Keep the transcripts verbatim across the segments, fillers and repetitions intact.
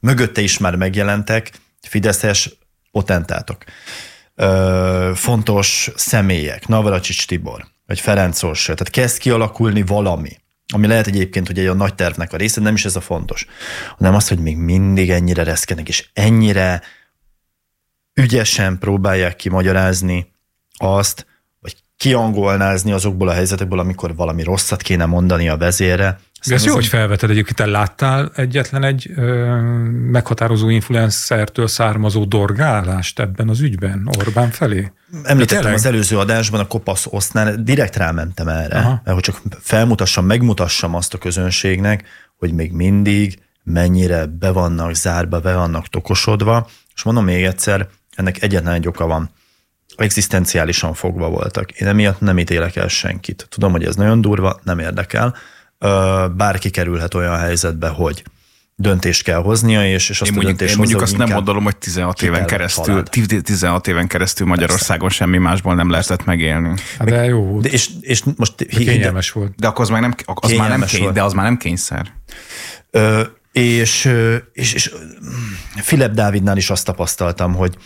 mögötte is már megjelentek fideszes potentátok. Ö, fontos személyek, Navracsics Tibor, vagy Ferenc Orsolya, tehát kezd kialakulni valami, ami lehet egyébként, hogy egy a nagy tervnek a része, nem is ez a fontos, hanem az, hogy még mindig ennyire reszkenek, és ennyire ügyesen próbálják kimagyarázni azt, vagy kiangolnázni azokból a helyzetekből, amikor valami rosszat kéne mondani a vezérre. De ez jó, hogy felveted egyébként, te láttál egyetlen egy ö, meghatározó influencertől származó dorgálást ebben az ügyben Orbán felé? Említettem az előző adásban a kopasz osznál, direkt rámentem erre, Aha. hogy csak felmutassam, megmutassam azt a közönségnek, hogy még mindig mennyire be vannak zárva, be vannak tokosodva, és mondom még egyszer, ennek egyetlen egy oka van. Egzisztenciálisan fogva voltak. Én emiatt nem ítélek el senkit. Tudom, hogy ez nagyon durva, nem érdekel. Bárki kerülhet olyan helyzetbe, hogy döntést kell hoznia, és, és azt én a döntést Én mondjuk azt nem mondom, hogy tizenhat éven keresztül, tizenhat éven keresztül Magyarországon Persze. semmi másból nem lehetett megélni. Hát de jó volt. De és, és most de kényelmes volt. De akkor az már nem, az már nem kény, de az már nem kényszer. Ö, és, és, és Filip Dávidnál is azt tapasztaltam, hogy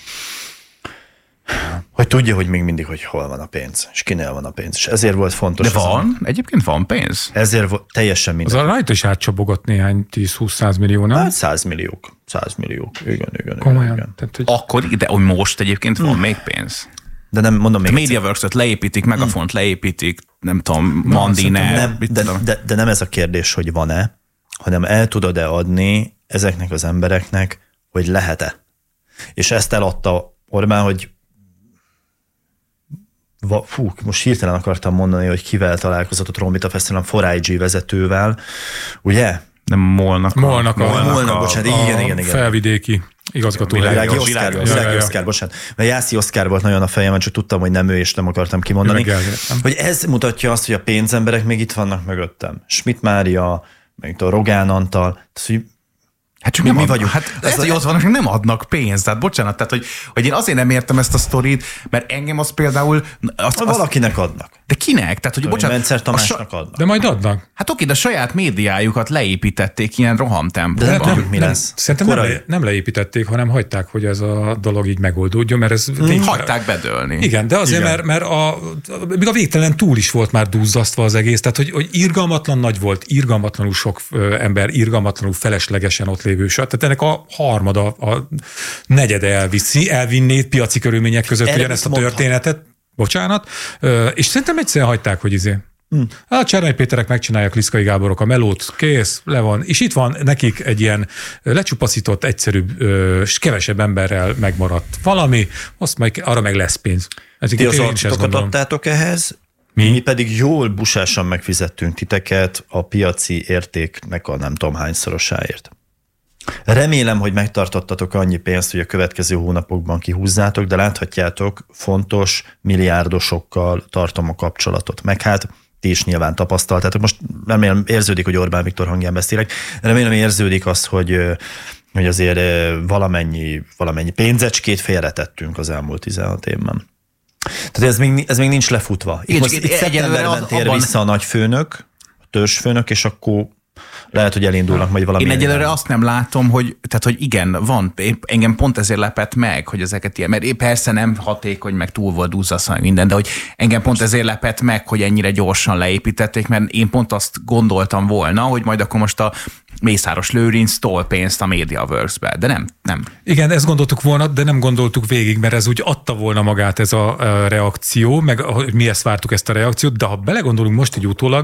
hogy tudja, hogy még mindig, hogy hol van a pénz, és kinél van a pénz. És ezért volt fontos. De van? A... Egyébként van pénz? Ezért volt teljesen minden. Az a rajta is átcsobogott néhány tíz-húsz-száz millió, nem? Hát száz milliók. száz milliók. Igen, igen. Komolyan. Igen. Tehát, hogy... Akkor, de hogy most egyébként van hmm. még pénz. De nem mondom még. A MediaWorks-ot leépítik, Megafont hmm. leépítik, nem tudom, Mandiner. Nem, de, de, de nem ez a kérdés, hogy van-e, hanem el tudod-e adni ezeknek az embereknek, hogy lehet-e. És ezt eladta Orbán, hogy Fú, most hirtelen akartam mondani, hogy kivel találkozott a Trombita Fesztiválon, four I G vezetővel, ugye? Nem Molnak. Molnak a, Molnak, Molnak, bocsánat, a, igen, igen, igen. felvidéki igazgató. Világi Oszkár, Világi Oszkár, bocsánat. Mert Jászi Oszkár volt nagyon a fejemben, csak tudtam, hogy nem ő, és nem akartam kimondani. Hogy ez mutatja azt, hogy a pénzemberek még itt vannak mögöttem. Schmidt Mária, meg a Rogán Antal, tehát, hogy Hát csak mi, mi vagyunk. Hát ez, hogy ott vannak, hogy nem adnak pénzt. Tehát bocsánat, tehát hogy, hogy én azért nem értem ezt a sztorit, mert engem az például... Azt, valakinek adnak. De kinek? Tehát, hogy bocsánat... Mencer Tamásnak sa... adnak. De majd adnak. Hát oké, de a saját médiájukat leépítették ilyen rohamtempóban. De nem, mi lesz. Szerintem nem, le, nem leépítették, hanem hagyták, hogy ez a dolog így megoldódjon, mert ez... Hmm. Tény, hagyták bedőlni. Igen, de azért, Igen. mert, mert a, még a végtelen túl is volt már duzzasztva az egész, tehát hogy, hogy irgalmatlan nagy volt, irgalmatlanul sok ember, irgalmatlanul feleslegesen ott lévő. Tehát ennek a harmada, a negyede elviszi, elvinné piaci körülmények között ugyanezt a történetet, bocsánat, és szerintem egyszerűen hagyták, hogy izé. Hmm. Hát Csernai Péterek megcsinálják, Liszkai Gáborok a melót, kész, le van, és itt van nekik egy ilyen lecsupaszított, egyszerűbb, és kevesebb emberrel megmaradt valami, azt majd arra meg lesz pénz. Ez Ti az arcotokat adtátok ehhez, mi? Mi pedig jól busásan megfizettünk titeket a piaci értéknek a nem tudom hányszorosáért. Remélem, hogy megtartottatok annyi pénzt, hogy a következő hónapokban kihúzzátok, de láthatjátok, fontos milliárdosokkal tartom a kapcsolatot. Meg hát ti is nyilván tapasztaltátok. Most remélem érződik, hogy Orbán Viktor hangján beszélek. Remélem érződik az, hogy, hogy azért valamennyi, valamennyi pénzecskét félretettünk az elmúlt tizenhat évben. Tehát ez még, ez még nincs lefutva. Itt, most, itt szeptemberben tér abban... vissza a nagyfőnök, a törzsfőnök, és akkor lehet, hogy elindulnak majd valami. Én egyelőre nem. azt nem látom, hogy, tehát, hogy igen, van, engem pont ezért lepett meg, hogy ezeket ilyen, mert persze nem hatékony, meg túl volt duzzaszva, minden, de hogy engem pont ezért lepett meg, hogy ennyire gyorsan leépítették, mert én pont azt gondoltam volna, hogy majd akkor most a Mészáros Lőrinc tol pénzt a MediaWorks-be, de nem, nem. Igen, ezt gondoltuk volna, de nem gondoltuk végig, mert ez úgy adta volna magát ez a reakció, meg mi ezt vártuk, ezt a reakciót, de ha belegondolunk most így utólag,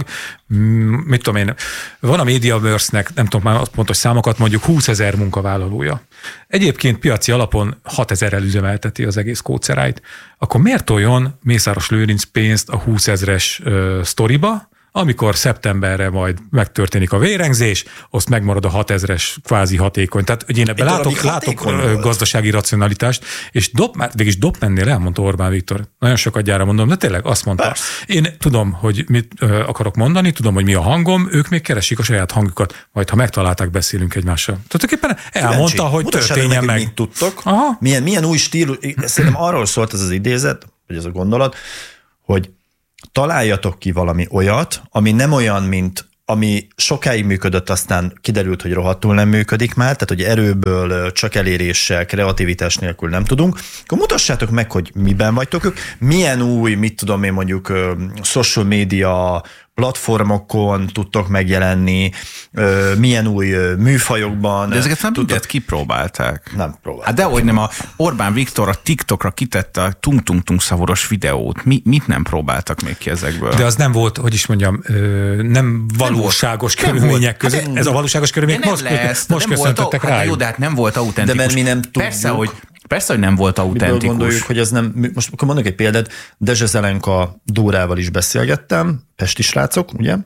mit tudom én, van a MediaWorks-nek, nem tudom már pontos számokat, mondjuk húszezer munkavállalója. Egyébként piaci alapon hatezerrel üzemelteti az egész kóceráit. Akkor miért toljon Mészáros Lőrinc pénzt a húszezres uh, sztoriba, amikor szeptemberre majd megtörténik a vérengzés, azt megmarad a hatezres kvázi hatékony. Tehát hogy én ebben látok, látok gazdasági racionalitást, és dob, végig Doppmennél elmondta Orbán Viktor, nagyon sokat gyára mondom, de tényleg azt mondta. Persze. Én tudom, hogy mit ö, akarok mondani, tudom, hogy mi a hangom, ők még keresik a saját hangjukat, majd ha megtalálták, beszélünk egymással. Tulajdonképpen elmondta, Kíváncsi. hogy Mutassad történjen meg. Mit tudtok, milyen, milyen új stílus, szerintem arról szólt ez az idézet, vagy ez a gondolat, hogy találjatok ki valami olyat, ami nem olyan, mint ami sokáig működött, aztán kiderült, hogy rohadtul nem működik már, tehát hogy erőből, csak eléréssel, kreativitás nélkül nem tudunk, akkor mutassátok meg, hogy miben vagytok ők, milyen új, mit tudom én mondjuk social media platformokon tudtok megjelenni, milyen új műfajokban. De ezeket nem tudod, kipróbálták. Nem próbálták. Hát dehogy nem, a Orbán Viktor a TikTokra kitette a tung-tung-tung szavoros videót. Mi, mit nem próbáltak még ki ezekből? De az nem volt, hogy is mondjam, nem valóságos nem körülmények között. Hát ez a valóságos körülmények most, lesz, most köszöntöttek rá. Hát jó, de hát nem volt autentikus. De mert mi nem tudjuk. Persze, hogy Persze, hogy nem volt autentikus. Miből gondoljuk, hogy ez nem... Most akkor mondok egy példát. Dezse Zelenka Dórával is beszélgettem, pesti srácok, ugye?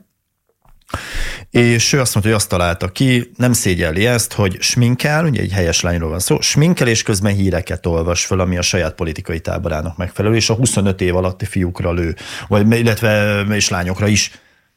És ő azt mondta, hogy azt találta ki, nem szégyelli ezt, hogy sminkel, ugye egy helyes lányról van szó, sminkel és közben híreket olvas föl, ami a saját politikai táborának megfelelő, és a huszonöt év alatti fiúkra lő, vagy, illetve és lányokra is.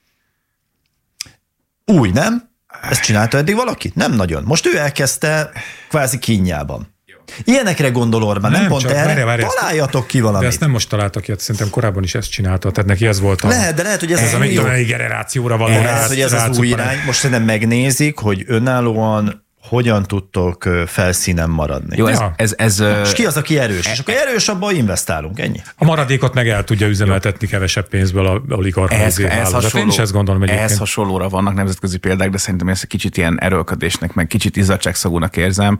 Új, nem? Ezt csinálta eddig valaki? Nem nagyon. Most ő elkezdte kvázi kínjában. Ilyenekre gondol Orbán, nem, nem pont erre, várja, várja, találjatok ki valamit. De ezt nem most találtak ki, szerintem korábban is ezt csinálta, tehát neki ez volt a... Lehet, de lehet, hogy ez, ez a még generációra való lehet, rá, hogy ez az új irány. Most szerintem megnézik, hogy önállóan hogyan tudtok felszínen maradni. Jó, ez, ja. ez, ez, ez, és ki az, aki erős? És akkor erős, abban investálunk, ennyi. A maradékot meg el tudja üzemeltetni kevesebb pénzből a oligarchai hálózat. Én is ezt gondolom egyébként. Ehhez hasonlóra vannak nemzetközi példák, de szerintem ezt egy kicsit ilyen erőlködésnek, meg kicsit izzadságszagúnak érzem.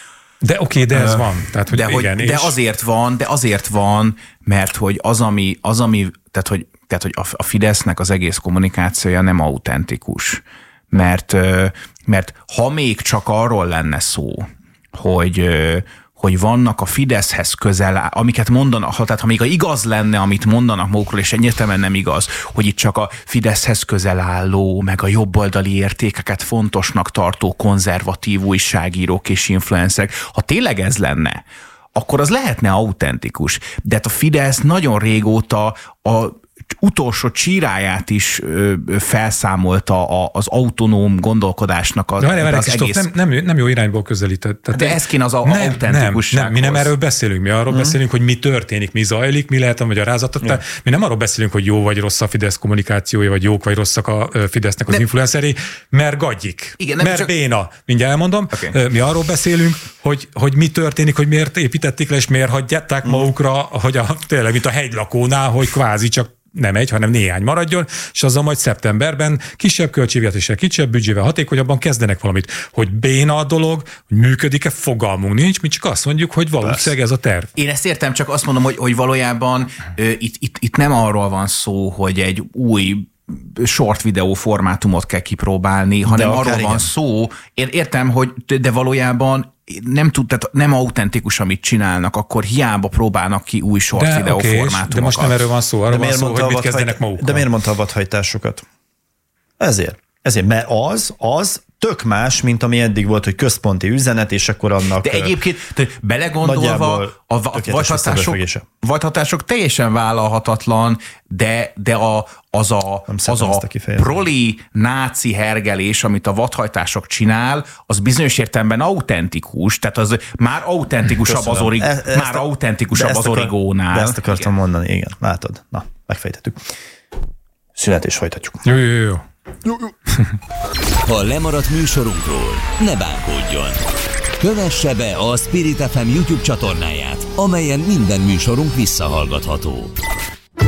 De oké, okay, de ez uh, van. Tehát, hogy de, igen, hogy, de azért van, de azért van, mert hogy az, ami, az, ami tehát, hogy, tehát, hogy a, a Fidesznek az egész kommunikációja nem autentikus. Mert, mert ha még csak arról lenne szó, hogy, hogy vannak a Fideszhez közel, amiket mondanak, tehát ha még a igaz lenne, amit mondanak magukról, és egyértelműen nem igaz, hogy itt csak a Fideszhez közel álló, meg a jobboldali értékeket fontosnak tartó konzervatív újságírók és influencerek, ha tényleg ez lenne, akkor az lehetne autentikus. De hát a Fidesz nagyon régóta a utolsó csíráját is ö, felszámolta a, az autonóm gondolkodásnak az, várj, várj, az egész... Nem, nem, nem jó irányból közelített. De ez kéne az a nem, autentikussághoz. Nem, nem, mi nem erről beszélünk, mi arról hmm. beszélünk, hogy mi történik, mi zajlik, mi lehet a magyarázatot. Hmm. Mi nem arról beszélünk, hogy jó vagy rossz a Fidesz kommunikációja, vagy jók vagy rosszak a Fidesznek az nem. influencerei, mert gagyik, Igen, mert csak... béna. Mindjárt elmondom. Okay. Mi arról beszélünk, hogy, hogy mi történik, hogy miért építették le, és miért hagyják hmm. magukra, hogy a, tényleg, mint a hegylakónál, hogy kvázi csak nem egy, hanem néhány maradjon, és azzal majd szeptemberben kisebb költségvetéssel, kisebb büdzsével, hatékonyabban kezdenek valamit. Hogy béna a dolog, hogy működik-e, fogalmunk nincs, mi csak azt mondjuk, hogy valószínűleg ez a terv. Én ezt értem, csak azt mondom, hogy, hogy valójában ö, itt, itt, itt nem arról van szó, hogy egy új short videó formátumot kell kipróbálni, hanem arról van igen. szó, én értem, hogy de valójában nem tud, tehát nem autentikus, amit csinálnak, akkor hiába próbálnak ki új short de, videó okay, formátumokat. De most nem erről van szó, arról van szó, hogy mit kezdenek magukkal. De miért mondta a vadhajtásokat? Ezért. Ezért, mert az, az tök más, mint ami eddig volt, hogy központi üzenet, és akkor annak... De egyébként belegondolva a vadhatások, vadhatások teljesen vállalhatatlan, de, de a, az a, az a proli náci hergelés, amit a vadhajtások csinál, az bizonyos értelemben autentikus, tehát az már autentikusabb Köszönöm. az, orig, e, már autentikusabb az origónál. De ezt akartam igen. mondani, igen. Látod? Na, megfejtettük. Szünet és folytatjuk. Jó, jó, jó. Jó, jó. Ha lemaradt műsorunkról, ne bánkódjon. Kövesse be a Spirit ef em YouTube csatornáját, amelyen minden műsorunk visszahallgatható.